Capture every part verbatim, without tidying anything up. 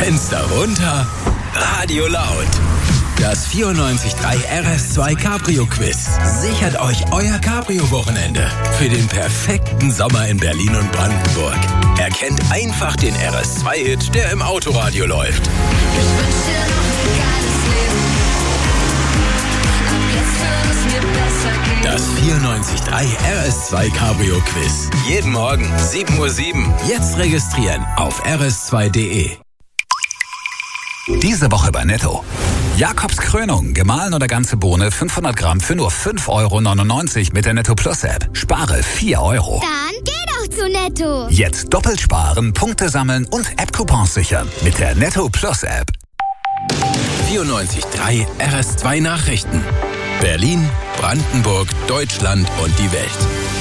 Fenster runter, Radio laut. Das vierundneunzig Komma drei R S zwei Cabrio Quiz sichert euch euer Cabrio-Wochenende für den perfekten Sommer in Berlin und Brandenburg. Erkennt einfach den R S zwei Hit, der im Autoradio läuft. Ich wünsch dir noch ein geiles Leben. Ab jetzt wird es mir besser gehen. Das vierundneunzig Komma drei R S zwei Cabrio Quiz. Jeden Morgen sieben Uhr sieben. Jetzt registrieren auf r s zwei punkt d e. Diese Woche bei Netto. Jakobs Krönung, gemahlen oder ganze Bohne, fünfhundert Gramm für nur fünf Euro neunundneunzig mit der Netto Plus App. Spare vier Euro. Dann geh doch zu Netto. Jetzt doppelt sparen, Punkte sammeln und App-Coupons sichern mit der Netto Plus App. vierundneunzig Komma drei R S zwei Nachrichten. Berlin, Brandenburg, Deutschland und die Welt.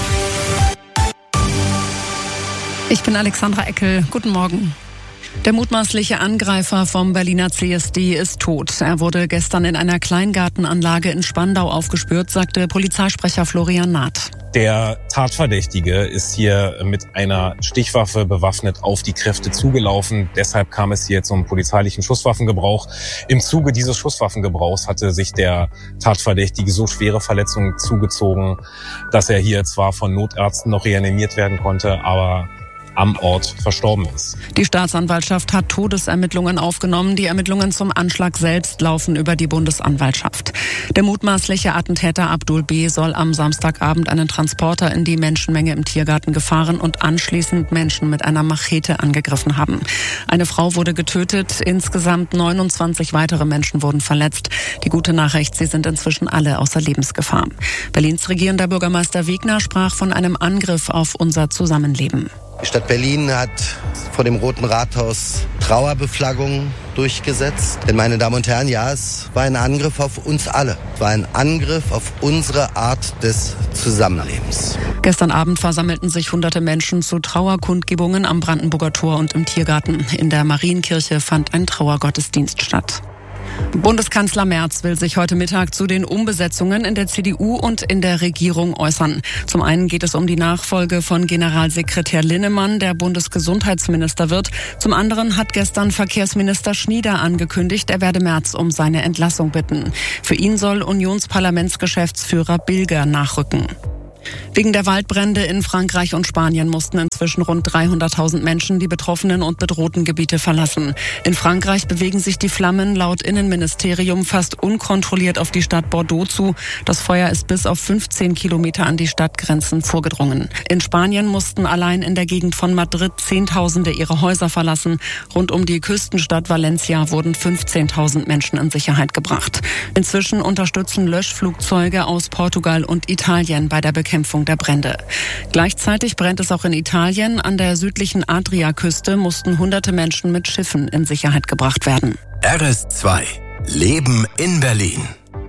Ich bin Alexandra Eckel. Guten Morgen. Der mutmaßliche Angreifer vom Berliner C S D ist tot. Er wurde gestern in einer Kleingartenanlage in Spandau aufgespürt, sagte Polizeisprecher Florian Naht. Der Tatverdächtige ist hier mit einer Stichwaffe bewaffnet auf die Kräfte zugelaufen. Deshalb kam es hier zum polizeilichen Schusswaffengebrauch. Im Zuge dieses Schusswaffengebrauchs hatte sich der Tatverdächtige so schwere Verletzungen zugezogen, dass er hier zwar von Notärzten noch reanimiert werden konnte, aber am Ort verstorben ist. Die Staatsanwaltschaft hat Todesermittlungen aufgenommen. Die Ermittlungen zum Anschlag selbst laufen über die Bundesanwaltschaft. Der mutmaßliche Attentäter Abdul B. soll am Samstagabend einen Transporter in die Menschenmenge im Tiergarten gefahren und anschließend Menschen mit einer Machete angegriffen haben. Eine Frau wurde getötet, insgesamt neunundzwanzig weitere Menschen wurden verletzt. Die gute Nachricht, sie sind inzwischen alle außer Lebensgefahr. Berlins regierender Bürgermeister Wegner sprach von einem Angriff auf unser Zusammenleben. Die Stadt Berlin hat vor dem Roten Rathaus Trauerbeflaggung durchgesetzt. Denn, meine Damen und Herren, ja, es war ein Angriff auf uns alle. Es war ein Angriff auf unsere Art des Zusammenlebens. Gestern Abend versammelten sich hunderte Menschen zu Trauerkundgebungen am Brandenburger Tor und im Tiergarten. In der Marienkirche fand ein Trauergottesdienst statt. Bundeskanzler Merz will sich heute Mittag zu den Umbesetzungen in der C D U und in der Regierung äußern. Zum einen geht es um die Nachfolge von Generalsekretär Linnemann, der Bundesgesundheitsminister wird. Zum anderen hat gestern Verkehrsminister Schnieder angekündigt, er werde Merz um seine Entlassung bitten. Für ihn soll Unionsparlamentsgeschäftsführer Bilger nachrücken. Wegen der Waldbrände in Frankreich und Spanien mussten inzwischen rund dreihunderttausend Menschen die betroffenen und bedrohten Gebiete verlassen. In Frankreich bewegen sich die Flammen laut Innenministerium fast unkontrolliert auf die Stadt Bordeaux zu. Das Feuer ist bis auf fünfzehn Kilometer an die Stadtgrenzen vorgedrungen. In Spanien mussten allein in der Gegend von Madrid Zehntausende ihre Häuser verlassen. Rund um die Küstenstadt Valencia wurden fünfzehntausend Menschen in Sicherheit gebracht. Inzwischen unterstützen Löschflugzeuge aus Portugal und Italien bei der Bekämpfung der Brände. Gleichzeitig brennt es auch in Italien. An der südlichen Adriaküste mussten hunderte Menschen mit Schiffen in Sicherheit gebracht werden. R S zwei. Leben in Berlin.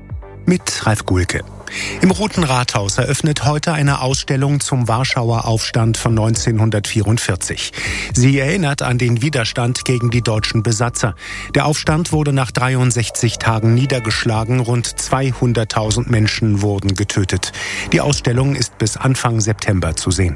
Mit Ralf Gulke. Im Roten Rathaus eröffnet heute eine Ausstellung zum Warschauer Aufstand von neunzehnhundertvierundvierzig. Sie erinnert an den Widerstand gegen die deutschen Besatzer. Der Aufstand wurde nach dreiundsechzig Tagen niedergeschlagen. Rund zweihunderttausend Menschen wurden getötet. Die Ausstellung ist bis Anfang September zu sehen.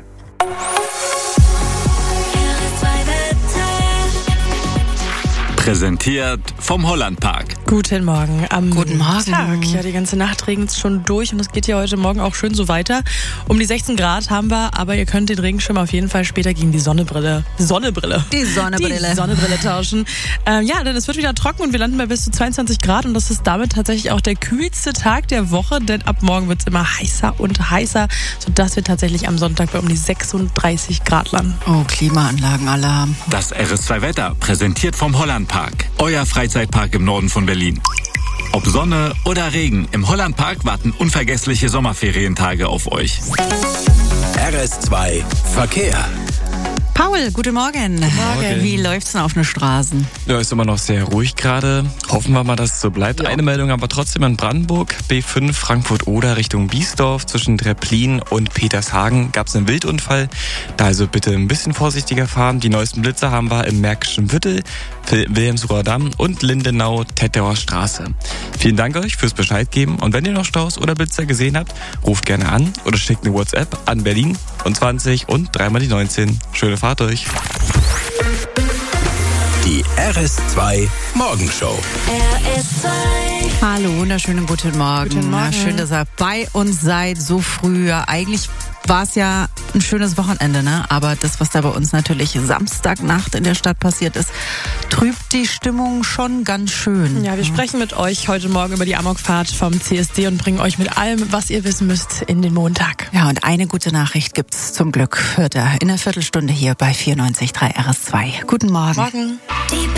Präsentiert vom Hollandpark. Guten Morgen. Am Guten Morgen. Tag. Ja, die ganze Nacht regnet es schon durch und es geht ja heute Morgen auch schön so weiter. Um die sechzehn Grad haben wir, aber ihr könnt den Regenschirm auf jeden Fall später gegen die Sonnenbrille, Sonnenbrille, Die Sonnenbrille. die Sonnenbrille tauschen. Ähm, ja, denn es wird wieder trocken und wir landen bei bis zu zweiundzwanzig Grad und das ist damit tatsächlich auch der kühlste Tag der Woche, denn ab morgen wird es immer heißer und heißer, sodass wir tatsächlich am Sonntag bei um die sechsunddreißig Grad landen. Oh, Klimaanlagenalarm. Das R S zwei Wetter, präsentiert vom Hollandpark. Euer Freizeitpark im Norden von Berlin. Ob Sonne oder Regen, im Hollandpark warten unvergessliche Sommerferientage auf euch. R S zwei Verkehr. Paul, guten Morgen. Guten Morgen. Wie läuft's denn auf den Straßen? Ja, ist immer noch sehr ruhig gerade. Hoffen wir mal, dass es so bleibt. Ja. Eine Meldung aber trotzdem in Brandenburg. B fünf Frankfurt-Oder Richtung Biesdorf. Zwischen Treplin und Petershagen gab es einen Wildunfall. Da also bitte ein bisschen vorsichtiger fahren. Die neuesten Blitzer haben wir im Märkischen Viertel, Wilhelmsruher Damm und Lindenau-Tettauer Straße. Vielen Dank euch fürs Bescheid geben. Und wenn ihr noch Staus oder Blitzer gesehen habt, ruft gerne an oder schickt eine WhatsApp an Berlin und zwanzig und dreimal die neunzehn. Schöne Fahrt euch. Die R S zwei Morgenshow. R S zwei. Hallo, wunderschönen guten Morgen. Guten Morgen. Na, schön, dass ihr bei uns seid, so früh. Eigentlich war es ja ein schönes Wochenende, ne? Aber das, was da bei uns natürlich Samstagnacht in der Stadt passiert ist, trübt die Stimmung schon ganz schön. Ja, wir sprechen mit euch heute Morgen über die Amokfahrt vom C S D und bringen euch mit allem, was ihr wissen müsst, in den Montag. Ja, und eine gute Nachricht gibt's zum Glück. Hört ihr in einer Viertelstunde hier bei vierundneunzig Komma drei R S zwei. Guten Morgen. Morgen.